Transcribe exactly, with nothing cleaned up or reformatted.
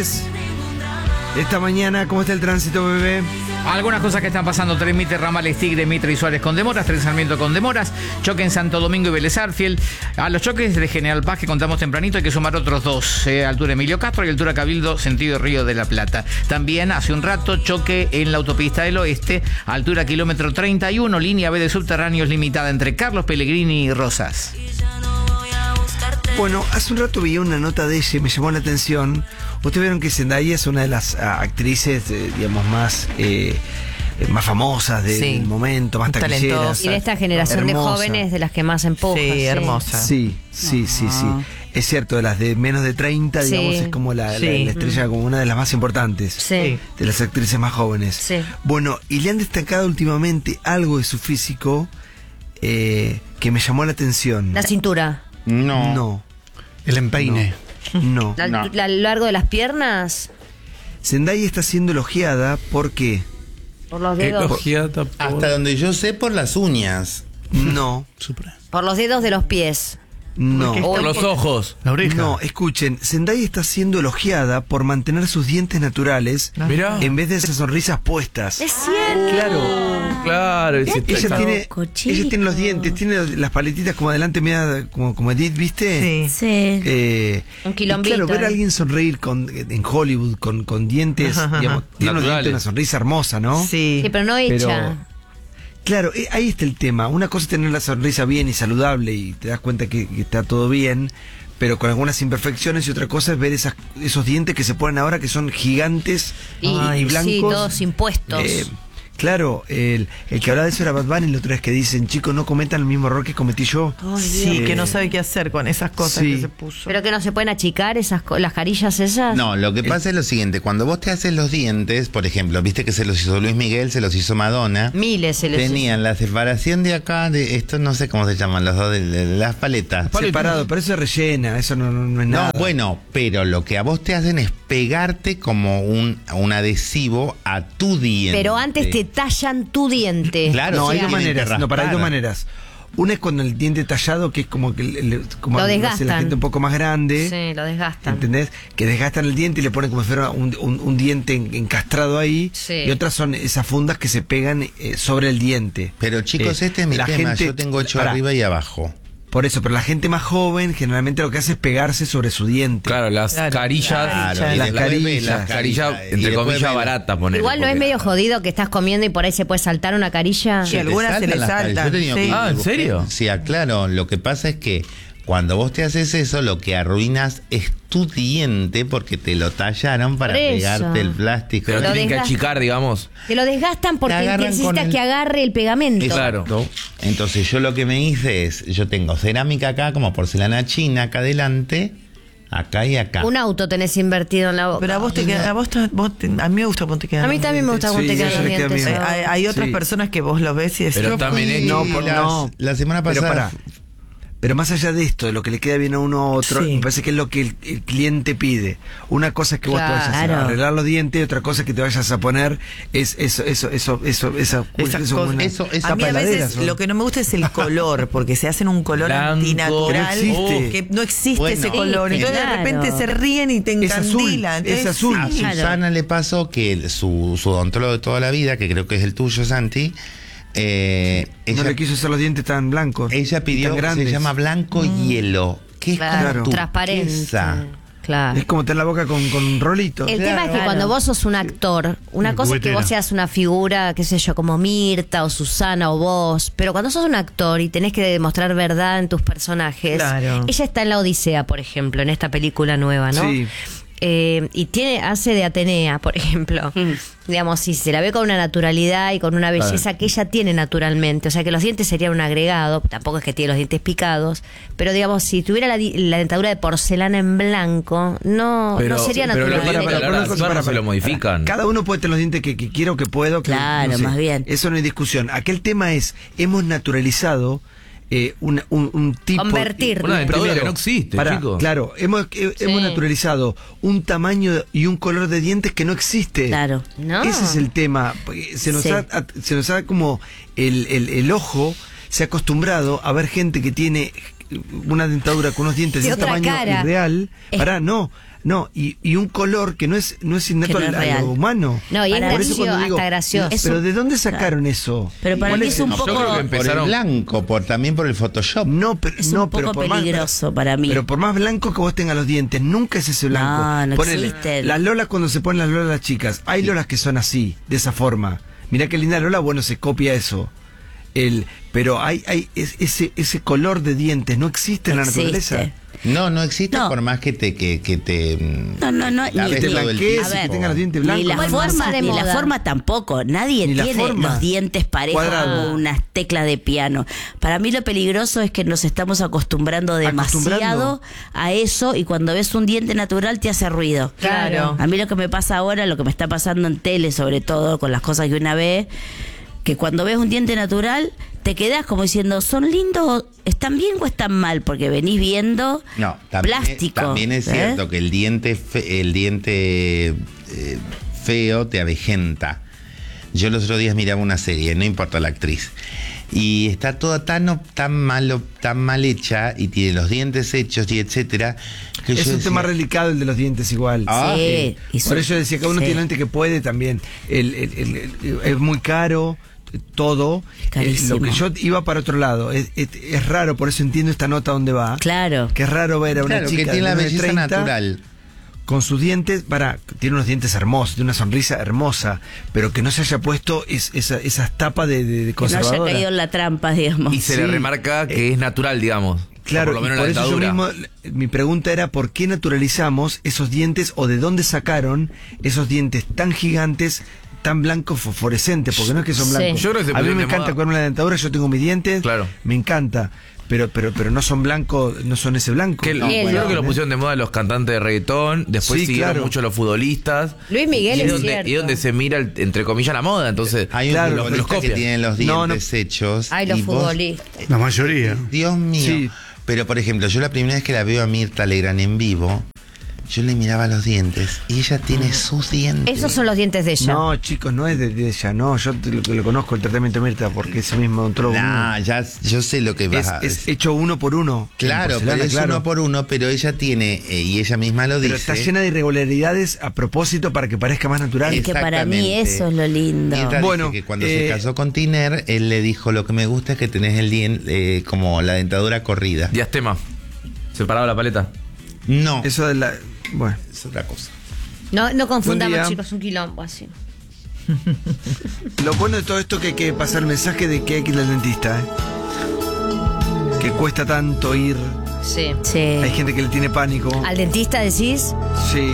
Esta mañana, ¿cómo está el tránsito, bebé? Algunas cosas que están pasando: Tren Mitre, Ramales Tigre, Mitre y Suárez con demoras, Tren Sarmiento con demoras, choque en Santo Domingo y Vélez Arfiel. A los choques de General Paz que contamos tempranito hay que sumar otros dos, eh, altura Emilio Castro y altura Cabildo, sentido Río de la Plata. También hace un rato choque en la autopista del Oeste, altura kilómetro treinta y uno, línea B de subterráneos limitada entre Carlos Pellegrini y Rosas. Bueno, hace un rato vi una nota de ella y me llamó la atención. Ustedes vieron que Zendaya es una de las uh, actrices, eh, digamos, más eh, más famosas de, sí. del momento, más taquilleras. Y de esta generación hermosa. de jóvenes de las que más empuja. Sí, sí. hermosa. Sí, sí, sí, sí. Es cierto, de las de menos de treinta, sí. digamos, es como la, sí. la, la estrella, como una de las más importantes. Sí. De las actrices más jóvenes. Sí. Bueno, y le han destacado últimamente algo de su físico eh, que me llamó la atención. La cintura. No. No. El empeine. No. ¿A no. lo largo de las piernas? Zendaya está siendo elogiada porque... Por los dedos. Elogiada por... Hasta donde yo sé, por las uñas. No. Por los dedos de los pies. No. Por los ojos. La oreja. No, escuchen, Zendaya está siendo elogiada por mantener sus dientes naturales. Mirá. En vez de esas sonrisas puestas. Es cierto. Claro. Claro. Ella tiene, ella tiene los dientes, tiene las paletitas como adelante, media, como, como Edith, ¿viste? Sí. Sí. Eh, Un quilombito. Claro, ver a alguien sonreír con, en Hollywood con, con dientes, digamos, tiene unos dientes, una sonrisa hermosa, ¿no? Sí. Sí, pero no hecha. Pero, claro, ahí está el tema. Una cosa es tener la sonrisa bien y saludable y te das cuenta que, que está todo bien, pero con algunas imperfecciones, y otra cosa es ver esas, esos dientes que se ponen ahora que son gigantes y, Ay, y blancos. Sí, todos impuestos. Eh, Claro, el, el que hablaba de eso era Bad Bunny, la otra vez que dicen, chicos, no cometan el mismo error que cometí yo. Ay, sí, eh, que no sabe qué hacer con esas cosas sí. que se puso. Pero que no se pueden achicar esas las carillas esas. No, lo que pasa es lo siguiente: cuando vos te haces los dientes, por ejemplo, viste que se los hizo Luis Miguel, se los hizo Madonna. Miles se les Tenían hizo. La separación de acá, de esto no sé cómo se llaman los dos, de, de las paletas. Separado, pero eso es rellena, eso no, no, no es nada. No, bueno, pero lo que a vos te hacen es pegarte como un, un adhesivo a tu diente. Pero antes te tallan tu diente. Claro, no, sí, hay dos maneras. No, para hay dos maneras. Una es con el diente tallado, que es como que le, como lo hace desgastan. la gente un poco más grande. Sí, lo desgastan. ¿Entendés? Que desgastan el diente y le ponen como si fuera un, un, un diente encastrado ahí. Sí. Y otras son esas fundas que se pegan eh, sobre el diente. Pero chicos, eh, este es mi la tema. Gente, yo tengo ocho para, arriba y abajo. Por eso, pero la gente más joven generalmente lo que hace es pegarse sobre su diente. Claro, las claro, carillas. Claro, las la carillas. Las carillas, entre comillas, baratas. Igual no es medio jodido que estás comiendo y por ahí se puede saltar una carilla. Sí, algunas se le saltan. Sí. Ah, ¿en serio? Sí, claro. Lo que pasa es que cuando vos te haces eso, lo que arruinas es tu diente porque te lo tallaron para pegarte el plástico. Pero lo tienen que desgastan. achicar, digamos. Te lo desgastan porque necesitas el... que agarre el pegamento. Claro. ¿No? Entonces yo lo que me hice es, yo tengo cerámica acá, como porcelana china acá adelante, acá y acá. Un auto tenés invertido en la boca. Pero a vos te queda, a vos, te, vos te, a mí me gusta cómo te quedan. A mí también me gusta cómo Sí, te quedan yo los le queda dientes. bien. Hay, hay otras Sí. personas que vos los ves y decís. Pero también es No, por, las- no. La semana Pero pasada... pará. Pero más allá de esto, de lo que le queda bien a uno a otro, Sí. me parece que es lo que el, el cliente pide. Una cosa es que vos te vayas Claro. a arreglar los dientes, otra cosa es que te vayas a poner es eso, eso, eso, eso, esa, Esas eso, cosas. una- Eso- esa A mí a paladera veces son. lo que no me gusta es el color, porque se hacen un color Blanco. antinatural, Que no existe. que no existe Bueno, ese color. sí, Entonces claro. de repente se ríen y te Es azul, encandilan. es Entonces, azul. A sí. Claro. Susana le pasó que el- su, su odontólogo de toda la vida, que creo que es el tuyo, Santi, eh, no ella, le quiso hacer los dientes tan blancos. ella pidió, tan grandes. se llama blanco hielo, que es Claro. como Transparente. turquesa. Claro. Es como tener la boca con, con rolito. El Claro. tema es que Claro. cuando vos sos un actor, una Una cosa es que cubetera. vos seas una figura, qué sé yo, como Mirta o Susana o vos, pero cuando sos un actor y tenés que demostrar verdad en tus personajes, Claro. ella está en La Odisea, por ejemplo, en esta película nueva, ¿no? Sí. Eh, y tiene hace de Atenea, por ejemplo. Digamos, sí, se la ve con una naturalidad y con una belleza que ella tiene naturalmente. O sea, que los dientes serían un agregado. Tampoco es que tiene los dientes picados. Pero, digamos, si tuviera la, di- la dentadura de porcelana en blanco, no, Pero, no sería pero natural. los dientes Para, a la para, hora de para, actuar para, no se para. lo modifican. Cada uno puede tener los dientes que, que quiera o que pueda. o que- Claro, no sé. más bien. Eso no hay discusión. Aquel tema es, hemos naturalizado eh, un, un, un tipo... Convertirlo. Una dentadura Primero, que no existe, pará, chicos. Claro, hemos, eh, Sí. hemos naturalizado un tamaño y un color de dientes que no existe. Claro. No. Ese es el tema. porque Se nos, Sí. ha, a- se nos ha como el, el, el ojo se ha acostumbrado a ver gente que tiene una dentadura con unos dientes Y de otra tamaño cara. irreal. Es- Pará, no. No, y, y un color que no es, no es innato Que no es a, a real. lo humano. No, y es Para- Por eso gracioso, cuando digo, hasta gracioso. Es pero un- ¿de dónde sacaron eso? Pero para ¿Cuál mí es un el- poco- Yo creo que Por el empezaron. blanco, por, también por el Photoshop. No, pero, Es un no, poco pero por más- peligroso para mí. Pero por más blanco que vos tengas los dientes, nunca es ese blanco. No, no Ponele, existen. las lolas cuando se ponen las lolas las chicas, hay lolas que son así, de esa forma. Mirá qué linda lola, bueno, se copia eso. El, pero hay, hay es- ese, ese color de dientes, no existe en la Existe. naturaleza. No, no existe No. por más que te que, que te mm, No, no, no, laves ni- te todo el blanquees tiempo. y que tengas los dientes blancos. Ni la, Bueno, forma, pasa de ni la moda. forma tampoco. Nadie Ni la tiene forma. los dientes parejos Cuadrado. como unas teclas de piano. Para mí lo peligroso es que nos estamos acostumbrando demasiado Acostumbrando. a eso y cuando ves un diente natural te hace ruido. Claro. A mí lo que me pasa ahora, lo que me está pasando en tele, sobre todo con las cosas que una ve, que cuando ves un diente natural te quedás como diciendo, ¿son lindos? ¿Están bien o están mal? Porque venís viendo No, también, plástico. también es ¿eh? cierto que el diente fe- el diente eh, feo te avejenta. Yo los otros días miraba una serie, no importa la actriz, y está toda tan tan malo, tan mal hecha y tiene los dientes hechos y etcétera. Que Es yo un decía, tema relicado el de los dientes igual. Ah, Sí, Eh, y por son- eso decía que uno sí. tiene gente que puede también. El, el- el- el- es muy caro todo. Carísimo. Eh, lo que yo iba para otro lado. Es, es- es raro, por eso entiendo esta nota donde va. Claro. Que es raro ver a una claro, que chica tiene la de nueve belleza treinta natural. con sus dientes, para, tiene unos dientes hermosos, tiene una sonrisa hermosa, pero que no se haya puesto es, esa, esas tapas de, de, de Que no haya conservadora. caído en la trampa, digamos. Y se Sí. le remarca que es natural, digamos. Claro, O por lo menos y la por eso yo dentadura. mismo, mi pregunta era por qué naturalizamos esos dientes o de dónde sacaron esos dientes tan gigantes, tan blancos fosforescentes, porque no es que son Sí. blancos. Yo creo que se a mí pusieron me de encanta moda. comerme la dentadura, yo tengo mis dientes, Claro. me encanta, pero pero pero no son blancos, no son ese blanco. Que, No, yo Miguel, creo no. que lo pusieron de moda los cantantes de reggaetón, después Sí, siguieron claro. mucho los futbolistas. Luis Miguel y es donde, cierto. y donde se mira, el- entre comillas, la moda. Entonces, Hay un Claro, futbolista los que copian. tienen los No, no. dientes hechos. Ay, los y vos- futbolistas. La mayoría. Dios mío. Sí. Pero por ejemplo, yo la primera vez que la veo a Mirta Legrand en vivo, yo le miraba los dientes y ella tiene sus dientes. Esos son los dientes de ella. No, chicos, no es de, de ella, no, yo te- lo, lo conozco el tratamiento de Mirta porque ese mismo ontrólogo. Nah, ya, yo sé lo que vas es, a es hecho uno por uno. Claro, en pero porcelana, es claro. uno por uno, pero ella tiene, eh, y ella misma lo Pero dice. está llena de irregularidades a propósito para que parezca más natural. Es que para mí Exactamente. eso es lo lindo. Mirta Bueno, dice que cuando eh, se casó con Tiner, él le dijo, lo que me gusta es que tenés el diente, eh, como la dentadura corrida. diastema. Separado la paleta. No, Eso de la. Bueno. es otra cosa. No, no confundamos, Buen día. chicos, un quilombo así. Lo bueno de todo esto es que hay que pasar el mensaje de que hay que ir al dentista, ¿eh? Que cuesta tanto ir. Sí. Sí. Hay gente que le tiene pánico. ¿Al dentista decís? Sí.